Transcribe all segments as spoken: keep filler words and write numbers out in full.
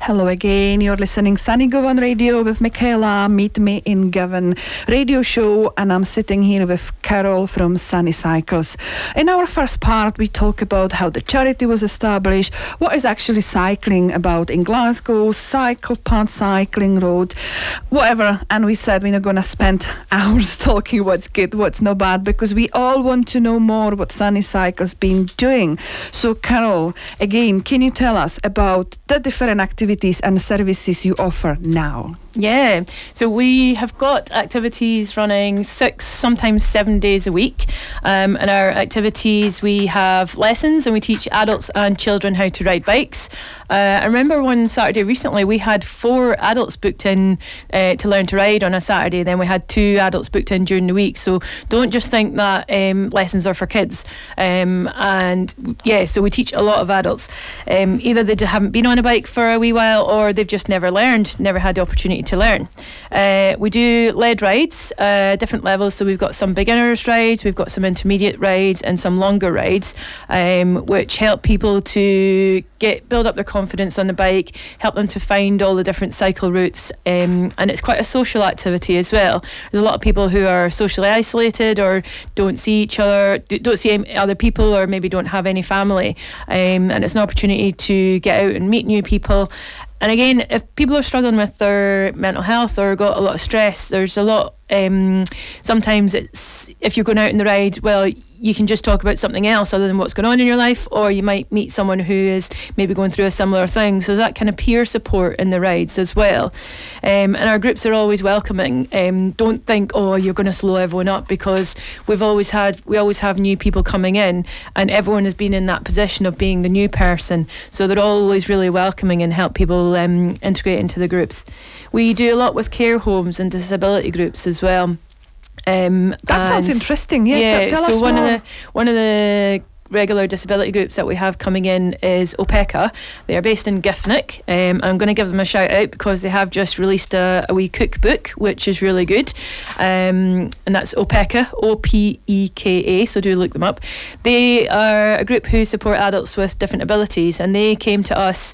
Hello again. You're listening Sunny Govan Radio with Michaela. Meet me in Govan radio show, and I'm sitting here with Carol from Sunny Cycles. In our first part, we talk about how the charity was established, what is actually cycling about in Glasgow, cycle path, cycling road, whatever. And we said we're not going to spend hours talking what's good, what's not bad, because we all want to know more what Sunny Cycles been doing. So, Carol, again, can you tell us about the different activities and services you offer now? Yeah, so we have got activities running six, sometimes seven days a week. Um, and our activities, we have lessons and we teach adults and children how to ride bikes. Uh, I remember one Saturday recently, we had four adults booked in uh, to learn to ride on a Saturday. Then we had two adults booked in during the week. So don't just think that um, lessons are for kids. Um, and yeah, so we teach a lot of adults. Um, either they haven't been on a bike for a wee while or they've just never learned, never had the opportunity to learn. Uh, we do lead rides, uh, different levels. So we've got some beginners rides, we've got some intermediate rides and some longer rides, um, which help people to get build up their confidence on the bike, help them to find all the different cycle routes, um, and it's quite a social activity as well. There's a lot of people who are socially isolated or don't see each other, don't see other people, or maybe don't have any family, um, and it's an opportunity to get out and meet new people. And again, if people are struggling with their mental health or got a lot of stress, there's a lot, um, sometimes it's, if you're going out on the ride, well, you can just talk about something else other than what's going on in your life, or you might meet someone who is maybe going through a similar thing. So that kind of peer support in the rides as well. Um, and our groups are always welcoming. Um, don't think, oh, you're going to slow everyone up, because we've always had, we always have new people coming in, and everyone has been in that position of being the new person. So they're always really welcoming and help people um, integrate into the groups. We do a lot with care homes and disability groups as well. Um, that sounds interesting. Yeah, yeah tell so us one more. of the one of the regular disability groups that we have coming in is OPECA. They are based in Giffnock. Um, I'm going to give them a shout out because they have just released a, a wee cookbook, which is really good. Um, and that's OPECA, O P E K A, so do look them up. They are a group who support adults with different abilities, and they came to us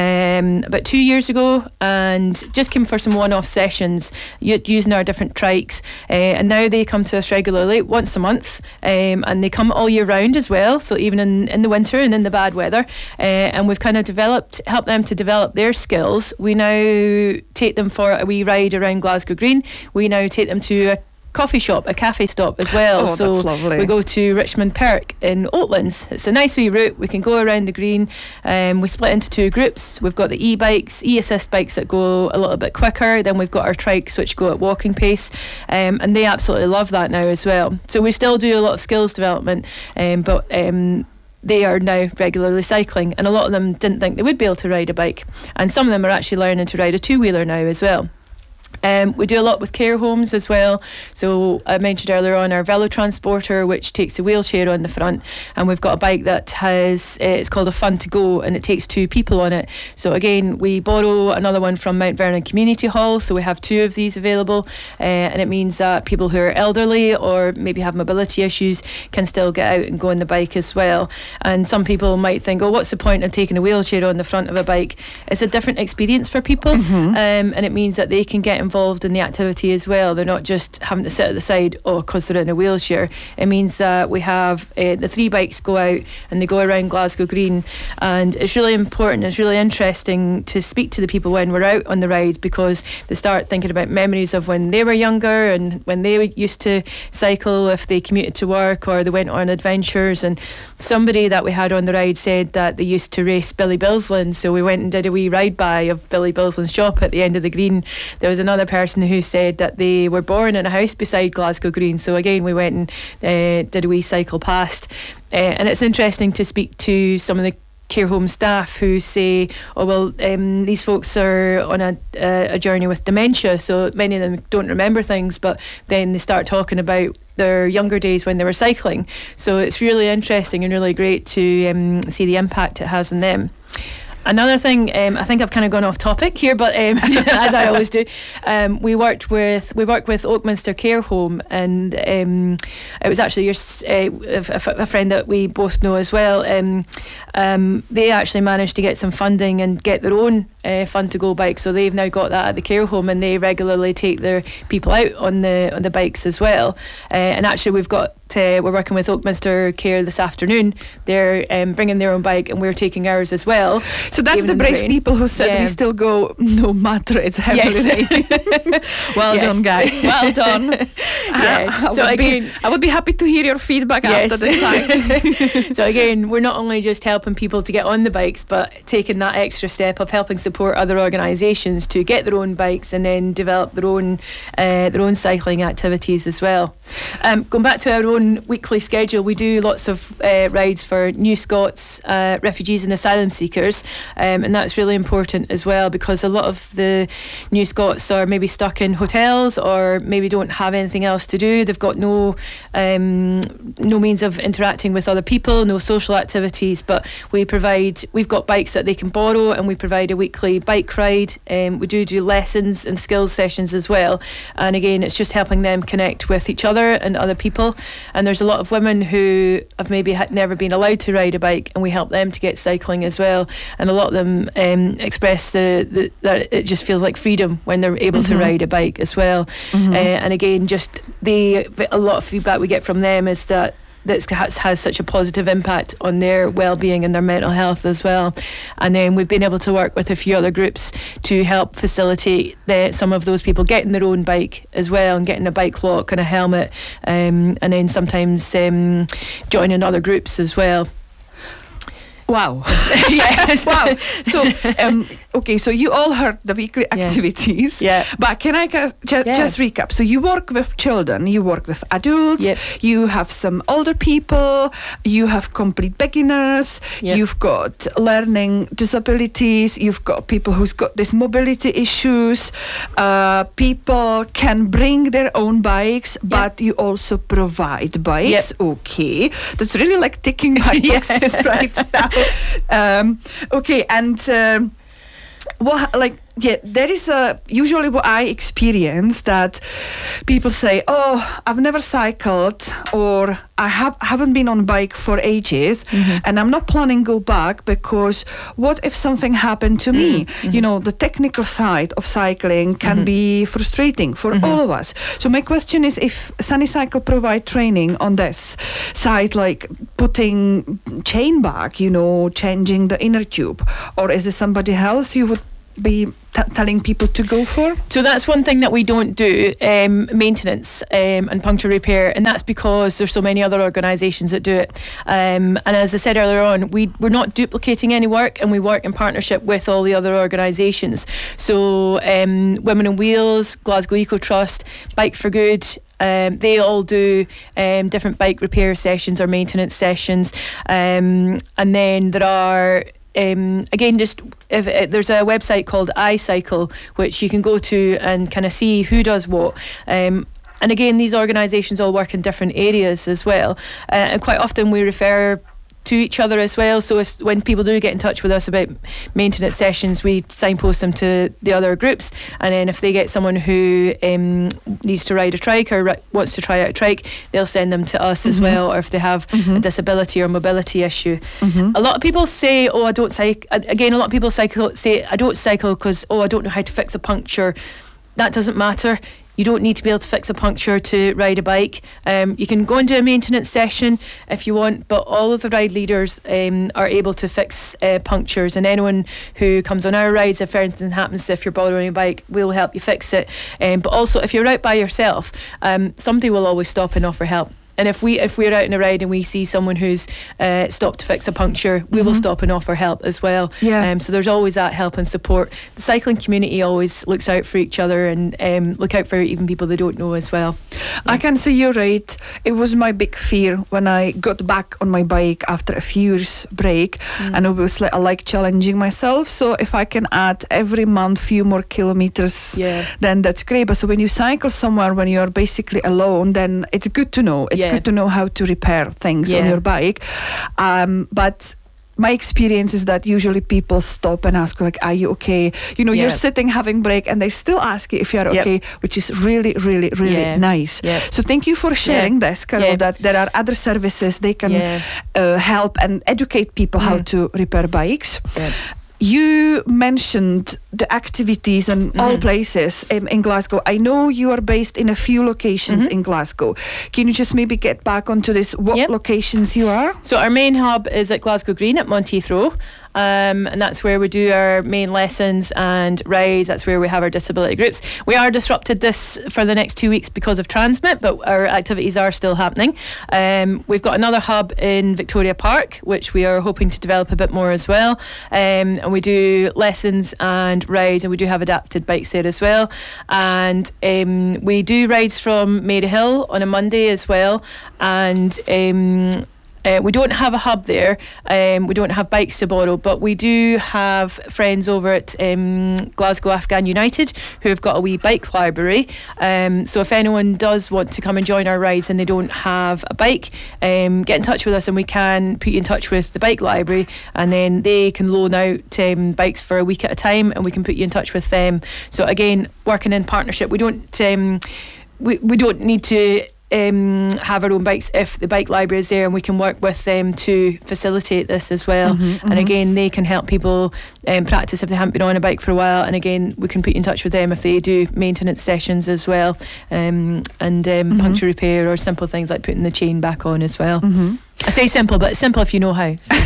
um, about two years ago and just came for some one-off sessions using our different trikes. Uh, and now they come to us regularly, once a month, um, and they come all year round as well. So even in, in the winter and in the bad weather, uh, and we've kind of developed, helped them to develop their skills. We now take them for a wee ride around Glasgow Green. We now take them to a coffee shop, a cafe stop as well. Oh, so that's lovely. We go to Richmond Park in Oatlands. It's a nice wee route. We can go around the green. Um, we split into two groups. We've got the e-bikes, e-assist bikes that go a little bit quicker. Then we've got our trikes which go at walking pace, um, and they absolutely love that now as well. So we still do a lot of skills development, um, but um, they are now regularly cycling, and a lot of them didn't think they would be able to ride a bike, and some of them are actually learning to ride a two-wheeler now as well. Um, we do a lot with care homes as well. So I mentioned earlier on our Velo Transporter, which takes a wheelchair on the front, and we've got a bike that has, uh, it's called a Fun to Go, and it takes two people on it. So again, we borrow another one from Mount Vernon Community Hall, so we have two of these available, uh, and it means that people who are elderly or maybe have mobility issues can still get out and go on the bike as well. And some people might think, oh, what's the point of taking a wheelchair on the front of a bike? It's a different experience for people, mm-hmm. um, and it means that they can get involved in the activity as well. They're not just having to sit at the side, oh, because they're in a wheelchair. It means that we have uh, the three bikes go out and they go around Glasgow Green, and it's really important, it's really interesting to speak to the people when we're out on the ride, because they start thinking about memories of when they were younger and when they used to cycle if they commuted to work or they went on adventures. And somebody that we had on the ride said that they used to race Billy Bilsland, so we went and did a wee ride by of Billy Bilsland's shop at the end of the green. There was another person who said that they were born in a house beside Glasgow Green, so again we went and uh, did a wee cycle past, uh, and it's interesting to speak to some of the care home staff who say, oh well, um, these folks are on a, uh, a journey with dementia, so many of them don't remember things, but then they start talking about their younger days when they were cycling. So it's really interesting and really great to um, see the impact it has on them. Another thing, um, I think I've kind of gone off topic here, but um, as I always do, um, we worked with we worked with Oakminster Care Home, and um, it was actually your uh, a, a friend that we both know as well. Um, um, they actually managed to get some funding and get their own uh, Fun to Go bike, so they've now got that at the care home, and they regularly take their people out on the on the bikes as well. Uh, and actually, we've got uh, we're working with Oakminster Care this afternoon. They're um, bringing their own bike, and we're taking ours as well. So that's the brave the people who said yeah. we still go no matter it's heavily raining. Well yes. done, guys. Well done. Yeah. I, I so would again, be, I would be happy to hear your feedback yes. after this time. So again, we're not only just helping people to get on the bikes, but taking that extra step of helping support other organisations to get their own bikes and then develop their own uh, their own cycling activities as well. Um, going back to our own weekly schedule, we do lots of uh, rides for New Scots, uh, refugees and asylum seekers, um, and that's really important as well, because a lot of the New Scots are maybe stuck in hotels or maybe don't have anything else to do. They've got no um, no means of interacting with other people, no social activities, but we provide we've got bikes that they can borrow, and we provide a weekly bike ride. Um, we do do lessons and skills sessions as well, and again it's just helping them connect with each other and other people. And there's a lot of women who have maybe had never been allowed to ride a bike, and we help them to get cycling as well. And a lot of them um, express the, the that it just feels like freedom when they're able mm-hmm. to ride a bike as well. Mm-hmm. Uh, and again, just the a lot of feedback we get from them is that that has, has such a positive impact on their well-being and their mental health as well. And then we've been able to work with a few other groups to help facilitate the, some of those people getting their own bike as well, and getting a bike lock and a helmet, um, and then sometimes um, joining other groups as well. Wow. Yes. Wow. So, um, okay, so you all heard the weekly activities. Yeah. But can I ju- ju- yeah. just recap? So you work with children, you work with adults, yep. you have some older people, you have complete beginners, yep. you've got learning disabilities, you've got people who's got these mobility issues, uh, people can bring their own bikes, yep. but you also provide bikes. Yep. Okay. That's really like ticking my boxes right now. Um, okay, and um, what like yeah, there is a usually what I experience that people say, "Oh, I've never cycled," or "I have haven't been on a bike for ages, mm-hmm. and I'm not planning to go back because what if something happened to me?" Mm-hmm. You know, the technical side of cycling can mm-hmm. be frustrating for mm-hmm. all of us. So my question is, if Sunny Cycle provide training on this side, like putting chain back, you know, changing the inner tube, or is there somebody else you would be t- telling people to go for? So that's one thing that we don't do, um, maintenance um, and puncture repair, and that's because there's so many other organisations that do it. Um, and as I said earlier on, we, we're not duplicating any work, and we work in partnership with all the other organisations. So um, Women on Wheels, Glasgow Eco Trust, Bike for Good, Um, they all do um, different bike repair sessions or maintenance sessions, um, and then there are Um, again, just if uh, there's a website called iCycle, which you can go to and kind of see who does what. Um, and again, these organisations all work in different areas as well, uh, and quite often we refer to each other as well. So if, when people do get in touch with us about maintenance sessions, we signpost them to the other groups, and then if they get someone who um, needs to ride a trike or ri- wants to try out a trike, they'll send them to us mm-hmm. as well. Or if they have mm-hmm. a disability or mobility issue, mm-hmm. a lot of people say, "Oh, I don't cycle." Again, a lot of people cycle say, "I don't cycle because oh, I don't know how to fix a puncture." That doesn't matter. You don't need to be able to fix a puncture to ride a bike. Um, you can go and do a maintenance session if you want, but all of the ride leaders um, are able to fix uh, punctures, and anyone who comes on our rides, if anything happens, if you're borrowing a bike, we'll help you fix it. Um, but also, if you're out by yourself, um, somebody will always stop and offer help. And if we if we're out on a ride and we see someone who's uh, stopped to fix a puncture, we mm-hmm. will stop and offer help as well. Yeah. Um, so there's always that help and support. The cycling community always looks out for each other and um, look out for even people they don't know as well. Yeah. I can see you're right. It was my big fear when I got back on my bike after a few years break, mm. and obviously I like challenging myself. So if I can add every month few more kilometers, yeah. then that's great. But so when you cycle somewhere when you are basically alone, then it's good to know. It's yeah. good to know how to repair things yeah. on your bike. Um, but my experience is that usually people stop and ask, like, are you okay? You know, Yeah. you're sitting having break and they still ask you if you're Yep. okay, which is really, really, really Yeah. nice. Yep. So thank you for sharing this, Carol, Yeah. that there are other services they can Yeah. uh, help and educate people how Mm. to repair bikes. Yep. You mentioned the activities in all Mhm. places in, in Glasgow. I know you are based in a few locations Mhm. in Glasgow. Can you just maybe get back onto this? What Yep. locations you are? So our main hub is at Glasgow Green at Monteith Row, um, and that's where we do our main lessons and rides. That's where we have our disability groups. We are disrupted this for the next two weeks because of Transmit, but our activities are still happening. Um, we've got another hub in Victoria Park, which we are hoping to develop a bit more as well. Um, and we do lessons and rides, and we do have adapted bikes there as well. And um, we do rides from Maryhill on a Monday as well. And um, Uh, we don't have a hub there. Um, we don't have bikes to borrow, but we do have friends over at um, Glasgow Afghan United who have got a wee bike library. Um, so if anyone does want to come and join our rides and they don't have a bike, um, get in touch with us and we can put you in touch with the bike library, and then they can loan out um, bikes for a week at a time, and we can put you in touch with them. So again, working in partnership, we don't um, we we don't need to Um, have our own bikes if the bike library is there, and we can work with them to facilitate this as well. Mhm, and mhm. again, they can help people um, practice if they haven't been on a bike for a while, and again, we can put you in touch with them if they do maintenance sessions as well, um, and um, Mhm. puncture repair or simple things like putting the chain back on as well. Mm-hmm. I say simple, but it's simple if you know how. So,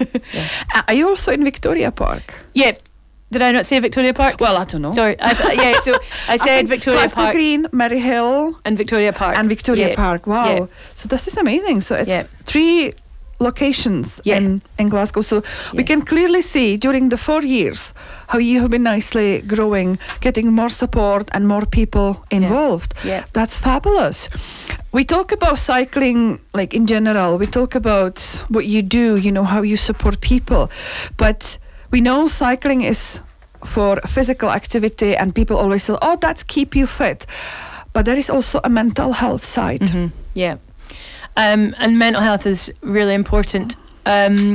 Are you also in Victoria Park? yeah. Did I not say Victoria Park? Well, I don't know. Sorry. I, yeah, so I said think Victoria Glasgow Park Green, Maryhill, and Victoria Park. and Victoria Yeah. Park. Wow. Yeah. So this is amazing. So it's Yeah. three locations Yeah. in, in Glasgow. So we Yes. can clearly see during the four years how you have been nicely growing, getting more support and more people involved. Yeah. That's fabulous. We talk about cycling, like in general. We talk about what you do, you know, how you support people. But we know cycling is for physical activity, and people always say, oh, that's keep you fit. But there is also a mental health side. Mhm. Yeah. Um, and mental health is really important. Um,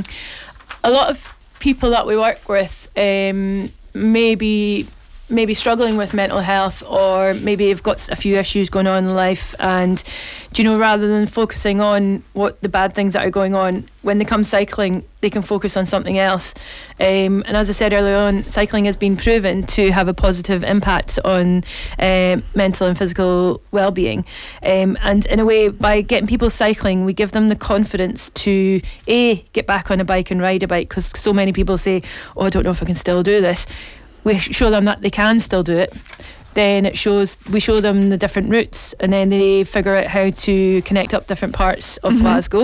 a lot of people that we work with um, maybe maybe struggling with mental health, or maybe they've got a few issues going on in life, and do you know, rather than focusing on what the bad things that are going on, when they come cycling they can focus on something else. Um, and as I said earlier on, cycling has been proven to have a positive impact on uh, mental and physical well-being, um, and in a way, by getting people cycling, we give them the confidence to A, get back on a bike and ride a bike, because so many people say, oh, I don't know if I can still do this. We show them that they can still do it. Then it shows we show them the different routes, and then they figure out how to connect up different parts of Mhm. Glasgow,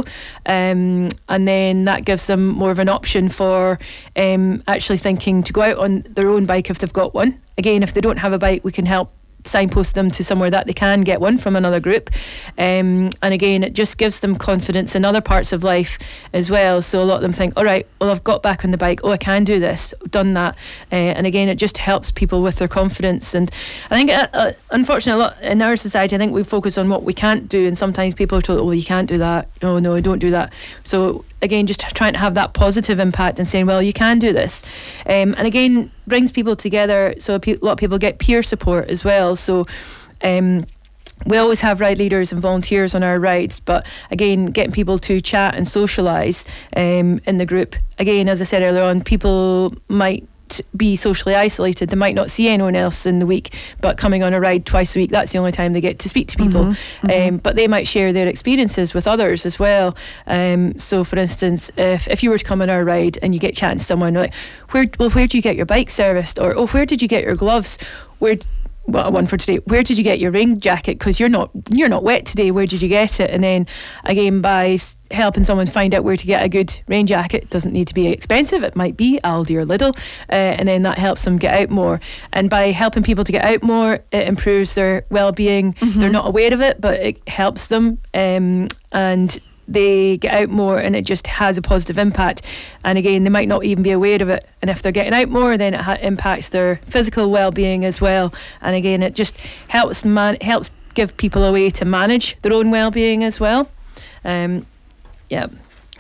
um, and then that gives them more of an option for um, actually thinking to go out on their own bike if they've got one. Again, if they don't have a bike, we can help signpost them to somewhere that they can get one from another group, um, and again, it just gives them confidence in other parts of life as well. So a lot of them think, all right, well, I've got back on the bike, oh, I can do this, I've done that, uh, and again, it just helps people with their confidence. And I think uh, uh, unfortunately, a lot in our society, I think we focus on what we can't do, and sometimes people are told, oh, you can't do that, no, no, don't do that. So again, just trying to have that positive impact and saying, well, you can do this, um, and again, brings people together. So a pe- lot of people get peer support as well. So um, we always have ride leaders and volunteers on our rides, but again, getting people to chat and socialise um, in the group. Again, as I said earlier on, people might be socially isolated, they might not see anyone else in the week, but coming on a ride twice a week, that's the only time they get to speak to people. Mhm, mhm. Um, but they might share their experiences with others as well. Um, so for instance, if, if you were to come on our ride and you get chatting to someone like, where well where do you get your bike serviced, or oh, where did you get your gloves, where well, one for today, where did you get your rain jacket, because you're not you're not wet today, where did you get it? And then again, by helping someone find out where to get a good rain jacket, it doesn't need to be expensive, it might be Aldi or Lidl, uh, and then that helps them get out more. And by helping people to get out more, it improves their well-being. Mhm. They're not aware of it, but it helps them, um, and they get out more, and it just has a positive impact. And again, they might not even be aware of it, and if they're getting out more, then it ha- impacts their physical well-being as well. And again, it just helps man helps give people a way to manage their own well-being as well. Um, yeah.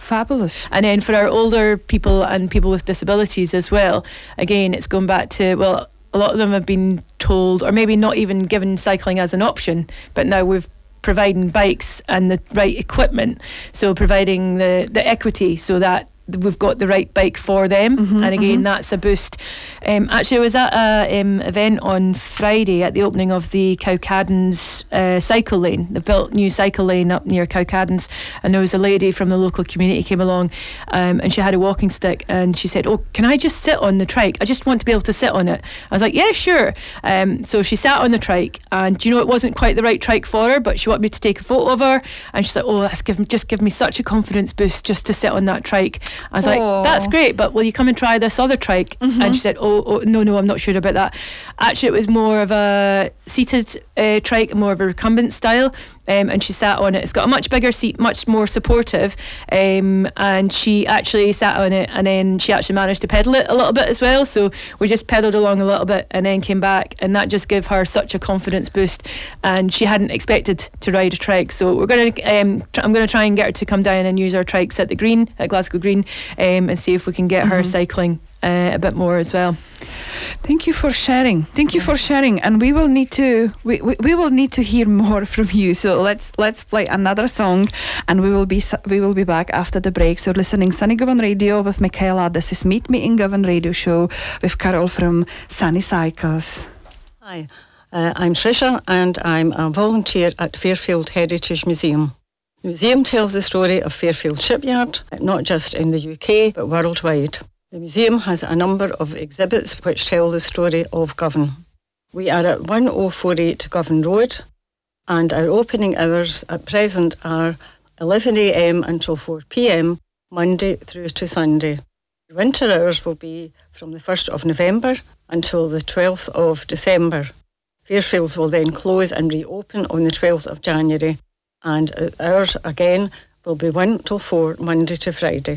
Fabulous. And then for our older people and people with disabilities as well, again, it's going back to, well, a lot of them have been told, or maybe not even given cycling as an option, but now we've providing bikes and the right equipment, so providing the, the equity so that we've got the right bike for them. Mm-hmm, and again, mm-hmm. that's a boost. Um, actually, I was at an um, event on Friday at the opening of the Cowcaddens uh, cycle lane. They've built new cycle lane up near Cowcaddens, and there was a lady from the local community came along, um, and she had a walking stick, and she said, "Oh, can I just sit on the trike? I just want to be able to sit on it." I was like, "Yeah, sure." Um, so she sat on the trike, and you know, it wasn't quite the right trike for her, but she wanted me to take a photo of her, and she's like, "Oh, that's given just give me such a confidence boost just to sit on that trike." I was Aww. like, "That's great, but will you come and try this other trike?" Mm-hmm. And she said, oh, oh, no, no, I'm not sure about that. Actually, it was more of a seated uh, trike, more of a recumbent style. Um, and she sat on it. It's got a much bigger seat, much more supportive. Um, and she actually sat on it, and then she actually managed to pedal it a little bit as well. So we just pedaled along a little bit and then came back, and that just gave her such a confidence boost. And she hadn't expected to ride a trike. So we're going to, um, tr- I'm going to try and get her to come down and use our trikes at the Green, at Glasgow Green, um, and see if we can get mm-hmm. her cycling uh, a bit more as well. Thank you for sharing. Thank you for sharing. And we will need to we, we, we will need to hear more from you. So let's let's play another song, and we will be we will be back after the break. So listening Sunny Govan Radio with Michaela. This is Meet Me in Govan Radio Show with Carol from Sunny Cycles. Hi, uh, I'm Trisha, and I'm a volunteer at Fairfield Heritage Museum. The museum tells the story of Fairfield Shipyard, not just in the U K but worldwide. The museum has a number of exhibits which tell the story of Govan. We are at one oh four eight Govan Road, and our opening hours at present are eleven a.m. until four p.m, Monday through to Sunday. Winter hours will be from the first of November until the twelfth of December. Fairfields will then close and reopen on the twelfth of January, and hours again will be one till four, Monday to Friday.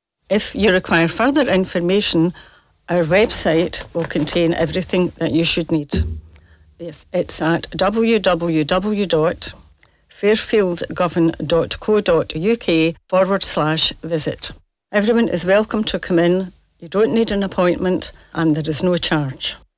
If you require further information, our website will contain everything that you should need. It's, it's at w w w dot fairfieldgovan dot co dot u k forward slash visit. Everyone is welcome to come in. You don't need an appointment, and there is no charge.